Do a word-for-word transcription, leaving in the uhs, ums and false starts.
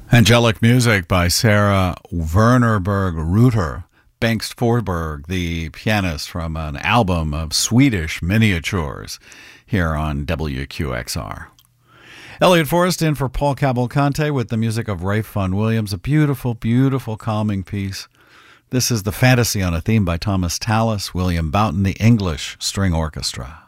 Angelic music by Sarah Wernerberg Reuter. Bengst Forberg, the pianist from an album of Swedish miniatures here on W Q X R. Elliot Forrest in for Paul Cavalcante with the music of Ralph Vaughan Williams. A beautiful, beautiful, calming piece. This is The Fantasy on a Theme by Thomas Tallis, William Boughton, the English String Orchestra.